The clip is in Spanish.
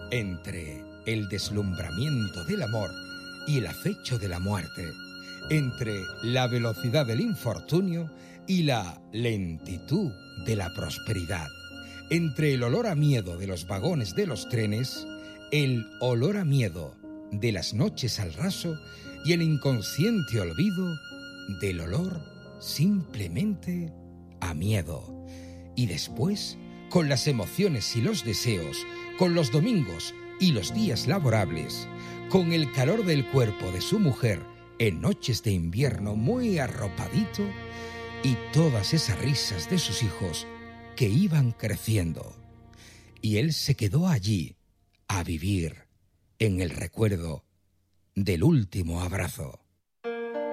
entre el deslumbramiento del amor y el acecho de la muerte, entre la velocidad del infortunio y la lentitud de la prosperidad, entre el olor a miedo de los vagones de los trenes, el olor a miedo de las noches al raso y el inconsciente olvido del olor simplemente a miedo. Y después, con las emociones y los deseos, con los domingos y los días laborables, con el calor del cuerpo de su mujer en noches de invierno muy arropadito y todas esas risas de sus hijos que iban creciendo. Y él se quedó allí a vivir en el recuerdo del último abrazo.